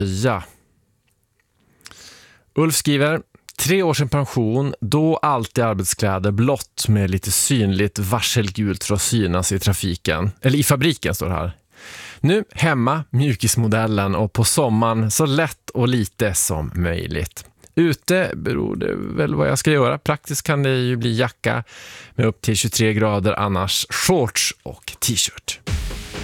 Ja. Ulf skriver: 3 år sedan pension, då alltid arbetskläder blått med lite synligt varselgult för att synas i trafiken. Eller i fabriken står det här. Nu hemma mjukismodellen och på sommaren så lätt och lite som möjligt. Ute beror det väl vad jag ska göra. Praktiskt kan det ju bli jacka med upp till 23 grader, annars shorts och t-shirt.